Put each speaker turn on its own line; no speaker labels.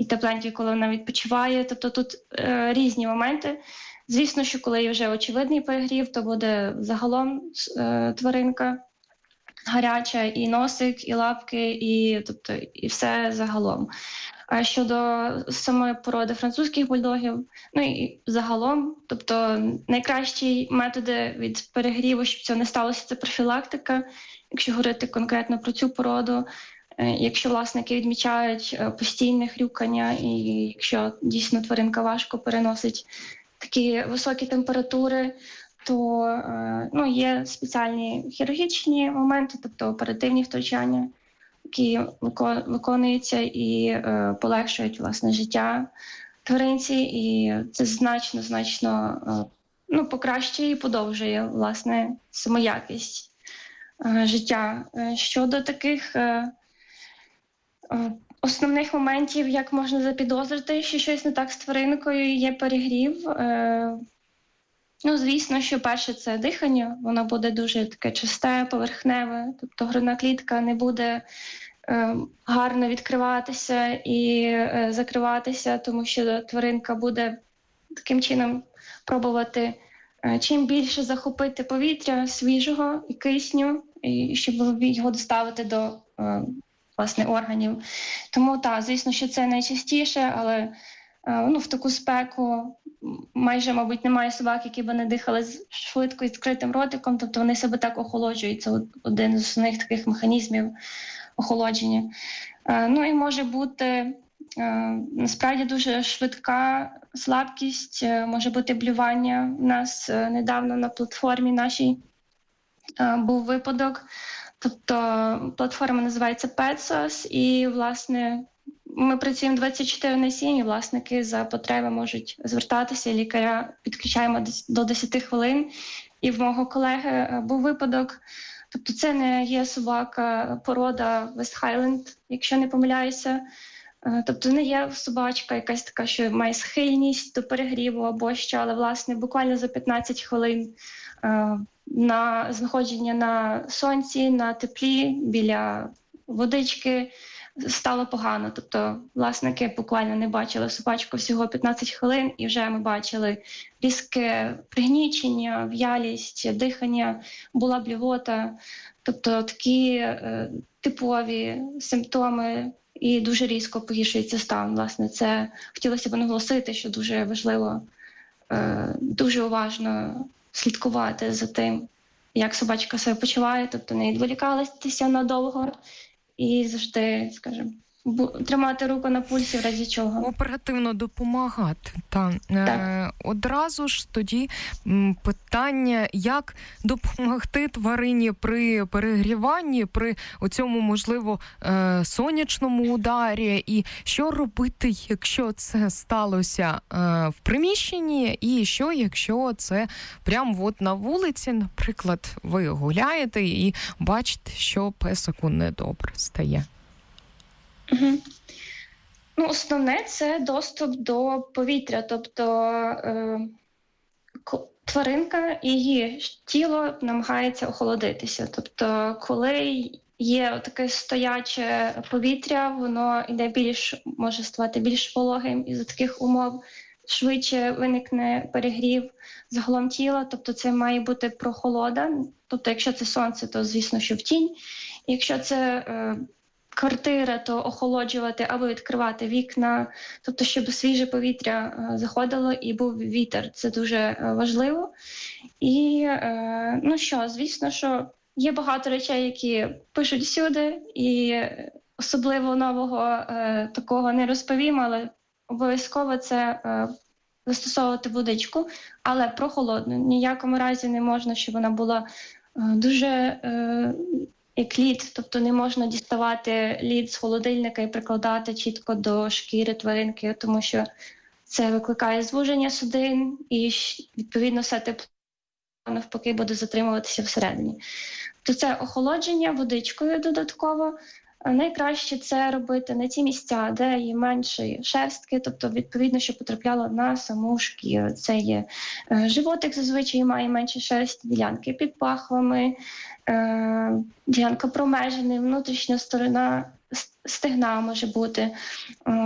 тепленький, коли вона відпочиває. Тобто тут різні моменти. Звісно, що коли є вже очевидний перегрів, то буде загалом тваринка гаряча, і носик, і лапки, і все загалом. А щодо самої породи французьких бульдогів, і загалом, тобто найкращі методи від перегріву, щоб цього не сталося, це профілактика, якщо говорити конкретно про цю породу. Якщо власники відмічають постійне хрюкання, і якщо дійсно тваринка важко переносить такі високі температури, то є спеціальні хірургічні моменти, тобто оперативні втручання, які виконуються і полегшують власне життя тваринці, і це значно покращує і подовжує власне самоякість життя. Щодо таких основних моментів, як можна запідозрити, що щось не так з тваринкою, є перегрів. Звісно, що перше – це дихання, воно буде дуже таке часте, поверхневе, тобто грудна клітка не буде гарно відкриватися і закриватися, тому що тваринка буде таким чином пробувати чим більше захопити повітря свіжого і кисню, і щоб його доставити до власне органів. Тому звісно, що це найчастіше, але в таку спеку майже, мабуть, немає собак, які б не дихали швидко і відкритим ротиком, тобто вони себе так охолоджують. Це один з основних таких механізмів охолодження. І може бути насправді дуже швидка слабкість, може бути блювання. У нас недавно на платформі нашій був випадок. Тобто платформа називається PetSauce, і, власне, ми працюємо 24/7, і власники за потреби можуть звертатися, лікаря підключаємо до 10 хвилин. І в мого колеги був випадок, тобто це не є собака порода West Highland, якщо не помиляюся. Тобто не є собачка якась така, що має схильність до перегріву або що, але, власне, буквально за 15 хвилин на знаходження на сонці, на теплі, біля водички стало погано. Тобто власники буквально не бачили собачку всього 15 хвилин, і вже ми бачили різке пригнічення, в'ялість, дихання, була блювота. Тобто такі типові симптоми, і дуже різко погіршується стан. Власне, це хотілося б наголосити, що дуже важливо дуже уважно слідкувати за тим, як собачка себе почуває, тобто не відволікалися надовго і завжди, скажімо, тримати руку на пульсі в разі чого.
Оперативно допомагати. Так. Одразу ж тоді питання, як допомогти тварині при перегріванні, при оцьому, можливо, сонячному ударі, і що робити, якщо це сталося в приміщенні, і що, якщо це прямо на вулиці, наприклад, ви гуляєте і бачите, що песику недобре стає.
Угу. Основне – це доступ до повітря, тобто тваринка і її тіло намагається охолодитися. Тобто коли є таке стояче повітря, воно йде може ставати більш вологим, і за таких умов швидше виникне перегрів загалом тіла, тобто це має бути прохолода. Тобто якщо це сонце, то звісно, що в тінь. Якщо це квартира, то охолоджувати або відкривати вікна, тобто щоб свіже повітря заходило і був вітер. Це дуже важливо. І, звісно, що є багато речей, які пишуть всюди, і особливо нового такого не розповім, але обов'язково це застосовувати водичку, але прохолодну. Ніякому разі не можна, щоб вона була дуже як лід, тобто не можна діставати лід з холодильника і прикладати чітко до шкіри тваринки, тому що це викликає звуження судин і, відповідно, все тепло навпаки буде затримуватися всередині. То це охолодження водичкою додатково. Найкраще це робити на ті місця, де є менше шерстки, тобто, відповідно, що потрапляло на саму шкіру. Це є животик, зазвичай має менше шерсті, ділянки під пахвами, ділянка промежини, внутрішня сторона стегна може бути.